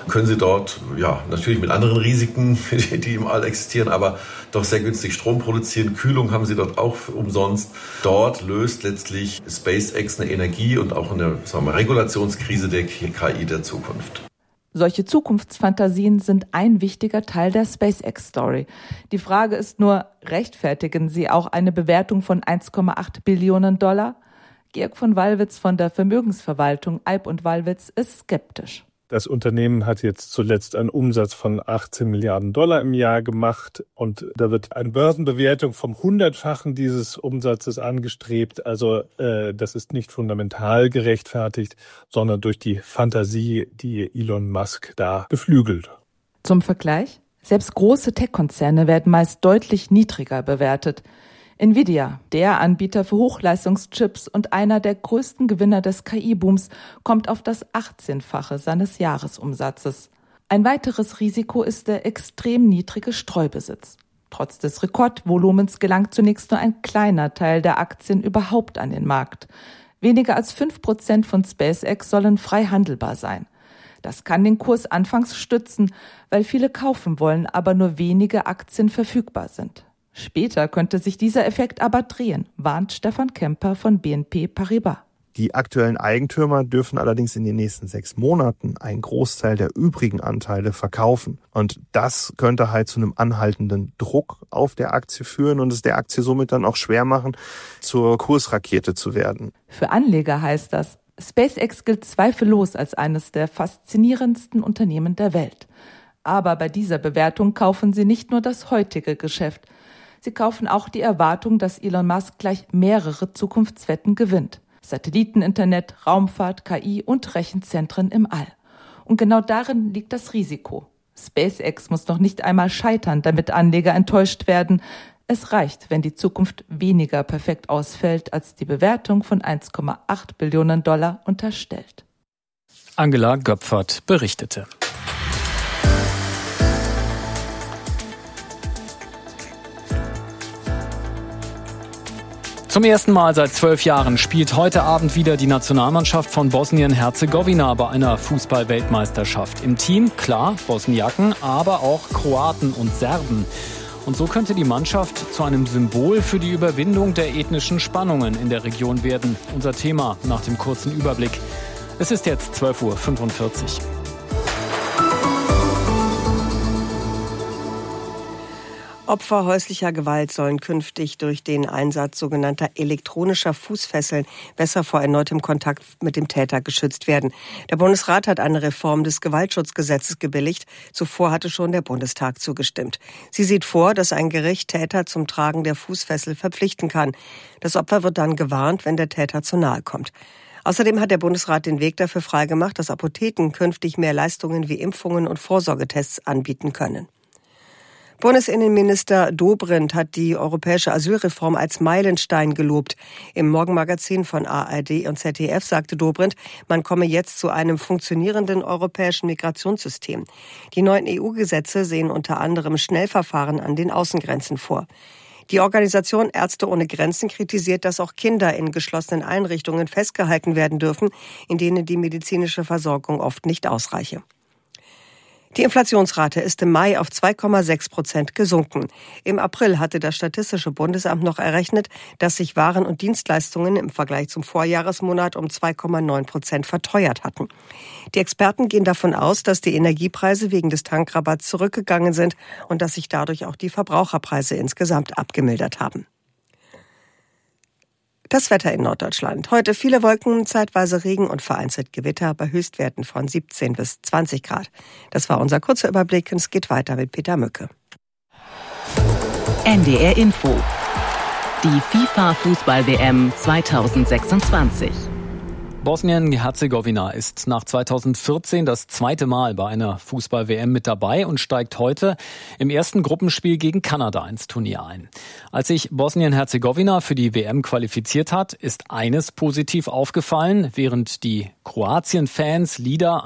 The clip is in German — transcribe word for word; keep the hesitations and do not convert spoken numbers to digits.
können Sie dort, ja, natürlich mit anderen Risiken, die im All existieren, aber doch sehr günstig Strom produzieren. Kühlung haben Sie dort auch umsonst. Dort löst letztlich SpaceX eine Energie- und auch eine, sagen wir mal, Regulationskrise der K I der Zukunft. Solche Zukunftsfantasien sind ein wichtiger Teil der SpaceX-Story. Die Frage ist nur, rechtfertigen sie auch eine Bewertung von eins Komma acht Billionen Dollar? Georg von Wallwitz von der Vermögensverwaltung Alp und Wallwitz ist skeptisch. Das Unternehmen hat jetzt zuletzt einen Umsatz von achtzehn Milliarden Dollar im Jahr gemacht und da wird eine Börsenbewertung vom Hundertfachen dieses Umsatzes angestrebt. Also äh, das ist nicht fundamental gerechtfertigt, sondern durch die Fantasie, die Elon Musk da beflügelt. Zum Vergleich: Selbst große Tech-Konzerne werden meist deutlich niedriger bewertet. Nvidia, der Anbieter für Hochleistungschips und einer der größten Gewinner des K I-Booms, kommt auf das achtzehnfache seines Jahresumsatzes. Ein weiteres Risiko ist der extrem niedrige Streubesitz. Trotz des Rekordvolumens gelangt zunächst nur ein kleiner Teil der Aktien überhaupt an den Markt. Weniger als fünf Prozent von SpaceX sollen frei handelbar sein. Das kann den Kurs anfangs stützen, weil viele kaufen wollen, aber nur wenige Aktien verfügbar sind. Später könnte sich dieser Effekt aber drehen, warnt Stefan Kemper von B N P Paribas. Die aktuellen Eigentümer dürfen allerdings in den nächsten sechs Monaten einen Großteil der übrigen Anteile verkaufen. Und das könnte halt zu einem anhaltenden Druck auf der Aktie führen und es der Aktie somit dann auch schwer machen, zur Kursrakete zu werden. Für Anleger heißt das, SpaceX gilt zweifellos als eines der faszinierendsten Unternehmen der Welt. Aber bei dieser Bewertung kaufen sie nicht nur das heutige Geschäft. Sie kaufen auch die Erwartung, dass Elon Musk gleich mehrere Zukunftswetten gewinnt. Satelliteninternet, Raumfahrt, K I und Rechenzentren im All. Und genau darin liegt das Risiko. SpaceX muss noch nicht einmal scheitern, damit Anleger enttäuscht werden. Es reicht, wenn die Zukunft weniger perfekt ausfällt, als die Bewertung von eins Komma acht Billionen Dollar unterstellt. Angela Göpfert berichtete. Zum ersten Mal seit zwölf Jahren spielt heute Abend wieder die Nationalmannschaft von Bosnien-Herzegowina bei einer Fußball-Weltmeisterschaft. Im Team, klar, Bosniaken, aber auch Kroaten und Serben. Und so könnte die Mannschaft zu einem Symbol für die Überwindung der ethnischen Spannungen in der Region werden. Unser Thema nach dem kurzen Überblick. Es ist jetzt zwölf Uhr fünfundvierzig. Opfer häuslicher Gewalt sollen künftig durch den Einsatz sogenannter elektronischer Fußfesseln besser vor erneutem Kontakt mit dem Täter geschützt werden. Der Bundesrat hat eine Reform des Gewaltschutzgesetzes gebilligt. Zuvor hatte schon der Bundestag zugestimmt. Sie sieht vor, dass ein Gericht Täter zum Tragen der Fußfessel verpflichten kann. Das Opfer wird dann gewarnt, wenn der Täter zu nahe kommt. Außerdem hat der Bundesrat den Weg dafür freigemacht, dass Apotheken künftig mehr Leistungen wie Impfungen und Vorsorgetests anbieten können. Bundesinnenminister Dobrindt hat die europäische Asylreform als Meilenstein gelobt. Im Morgenmagazin von A R D und Z D F sagte Dobrindt, man komme jetzt zu einem funktionierenden europäischen Migrationssystem. Die neuen E U-Gesetze sehen unter anderem Schnellverfahren an den Außengrenzen vor. Die Organisation Ärzte ohne Grenzen kritisiert, dass auch Kinder in geschlossenen Einrichtungen festgehalten werden dürfen, in denen die medizinische Versorgung oft nicht ausreiche. Die Inflationsrate ist im Mai auf zwei Komma sechs Prozent gesunken. Im April hatte das Statistische Bundesamt noch errechnet, dass sich Waren und Dienstleistungen im Vergleich zum Vorjahresmonat um zwei Komma neun Prozent verteuert hatten. Die Experten gehen davon aus, dass die Energiepreise wegen des Tankrabatts zurückgegangen sind und dass sich dadurch auch die Verbraucherpreise insgesamt abgemildert haben. Das Wetter in Norddeutschland. Heute viele Wolken, zeitweise Regen und vereinzelt Gewitter bei Höchstwerten von siebzehn bis zwanzig Grad. Das war unser kurzer Überblick und es geht weiter mit Peter Mücke. N D R Info. Die FIFA-Fußball-W M zweitausendsechsundzwanzig. Bosnien-Herzegowina ist nach zweitausendvierzehn das zweite Mal bei einer Fußball-W M mit dabei und steigt heute im ersten Gruppenspiel gegen Kanada ins Turnier ein. Als sich Bosnien-Herzegowina für die W M qualifiziert hat, ist eines positiv aufgefallen. Während die Kroatien-Fans Lieder